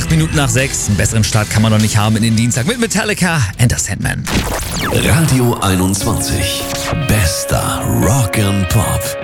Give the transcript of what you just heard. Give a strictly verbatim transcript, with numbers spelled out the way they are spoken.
Acht Minuten nach sechs. Einen besseren Start kann man noch nicht haben in den Dienstag mit Metallica and the Sandman. Radio einundzwanzig. Bester Rock and Pop.